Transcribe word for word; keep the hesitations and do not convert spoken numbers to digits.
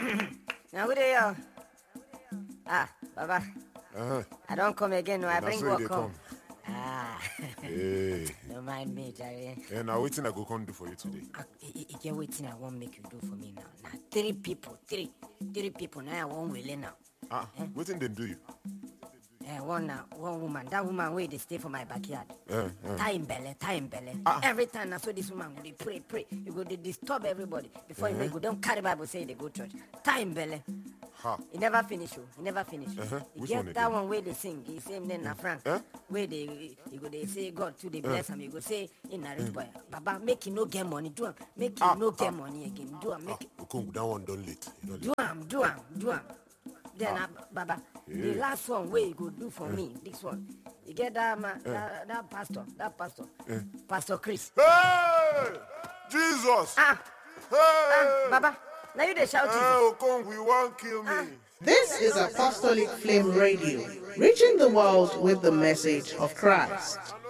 Now who they are? Ah, Baba. Uh-huh. I don't come again, no. I Na bring so what they come. come. Ah. Hey. Don't mind me, Jerry. And now waiting I go come do for you today. You get waiting I won't make you do for me now. Now three people, three, three people now I won't will now. Ah, eh? Waiting they do you? Eh, one uh, one woman, that woman where they stay for my backyard. Uh, uh. Time belly, time belly. Ah. Every time I saw this woman, they pray, pray. You go they disturb everybody before uh-huh. you know you go don't carry Bible say they go church. Time belly. Ha. He never finish you. He never finish. Uh-huh. You Which get one that again? one where they sing. He same name na Frank. Eh? Where they you go they say God to they bless him. You go say in a rich boy. Baba make him no get money. Do him. Make him Ah, no get ah. money again. Do him. Make Ah, Okong, that one done late. You don't do him. Do him. Do him. Then ah. Baba, Yeah. the last one where you go do for me. This one. You get that man, that, that pastor, that pastor, Pastor Chris. Hey! Jesus! Ah, Hey! ah, Baba. Now you they shout Hey, Jesus. Okong, we won't kill me. Ah. This is Apostolic Flame Radio, reaching the world with the message of Christ.